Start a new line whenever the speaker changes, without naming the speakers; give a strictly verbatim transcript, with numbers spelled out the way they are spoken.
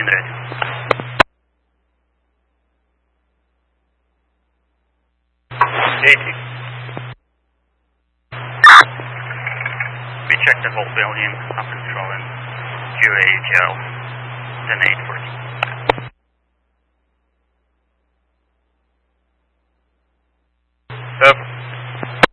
hundred. eighty. We checked the whole building, I'm controlling Q A H L, then eight forty.